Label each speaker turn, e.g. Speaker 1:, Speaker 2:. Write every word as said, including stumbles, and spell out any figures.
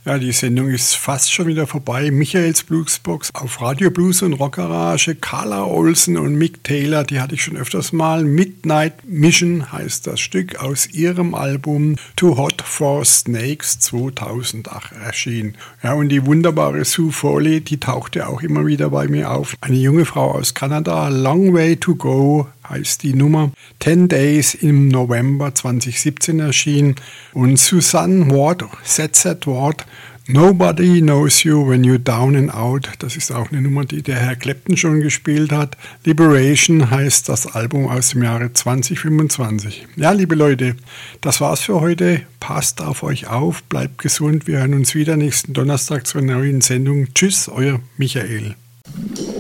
Speaker 1: Ja, die Sendung ist fast schon wieder vorbei. Michaels Bluesbox auf Radio Blues und Rockgarage. Carla Olsen und Mick Taylor, die hatte ich schon öfters mal. Midnight Mission heißt das Stück, aus ihrem Album Too Hot for Snakes zweitausendacht erschienen. Ja, und die wunderbare Sue Foley, die tauchte auch immer wieder bei mir auf. Eine junge Frau aus Kanada, Long Way to Go heißt die Nummer. Ten Days im November zweitausendsiebzehn erschienen. Und Susanne Ward, Z Z Ward, Nobody Knows You When You're Down and Out. Das ist auch eine Nummer, die der Herr Clapton schon gespielt hat. Liberation heißt das Album aus dem Jahre zweitausendfünfundzwanzig. Ja, liebe Leute, das war's für heute. Passt auf euch auf, bleibt gesund. Wir hören uns wieder nächsten Donnerstag zur neuen Sendung. Tschüss, euer Michael.